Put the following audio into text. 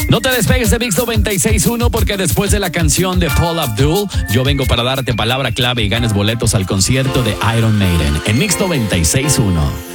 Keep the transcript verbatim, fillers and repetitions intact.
No te despegues de Mix noventa y seis punto uno porque después de la canción de Paula Abdul, yo vengo para darte palabra clave y ganes boletos al concierto de Iron Maiden en Mix noventa y seis punto uno.